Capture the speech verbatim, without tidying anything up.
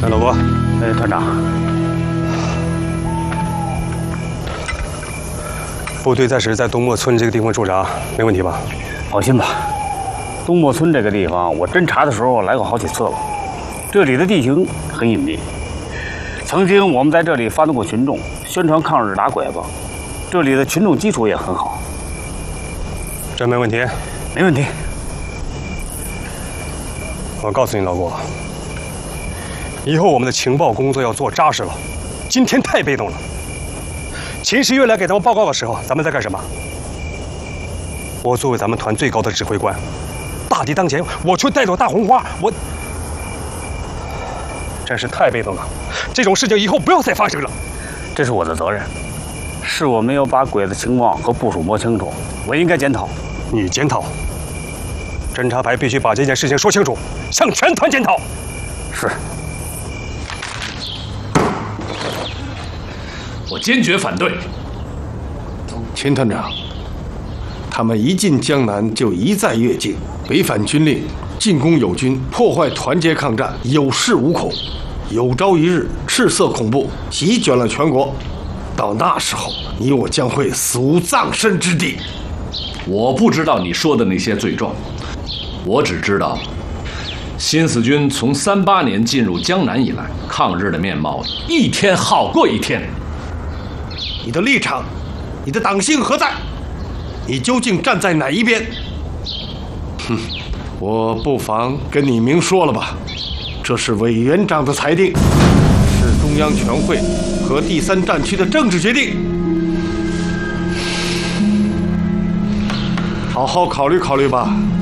哎，老郭， 哎，团长， 部队暂时在东莫村这个地方驻扎，没问题吧？ 放心吧，东莫村这个地方，我侦查的时候来过好几次了。这里的地形很隐蔽，曾经我们在这里发动过群众，宣传抗日打鬼子，这里的群众基础也很好。 这没问题， 没问题。 我告诉你，老郭，以后我们的情报工作要做扎实了。今天太被动了。秦时月来给咱们报告的时候，咱们在干什么？我作为咱们团最高的指挥官，大敌当前，我却带朵大红花，我真是太被动了。这种事情以后不要再发生了。 这是我的责任，是我没有把鬼子情况和部署摸清楚，我应该检讨。 你检讨？侦察排必须把这件事情说清楚，向全团检讨。 是。 我坚决反对。 秦团长，他们一进江南就一再越境，违反军令，进攻友军，破坏团结抗战，有恃无恐，有朝一日赤色恐怖席卷了全国。到那时候，你我将会死无葬身之地。 我不知道你说的那些罪状，我只知道，新四军从三八年进入江南以来，抗日的面貌一天好过一天。 你的立场，你的党性何在？你究竟站在哪一边？哼，我不妨跟你明说了吧，这是委员长的裁定，是中央全会和第三战区的政治决定。好好考虑考虑吧。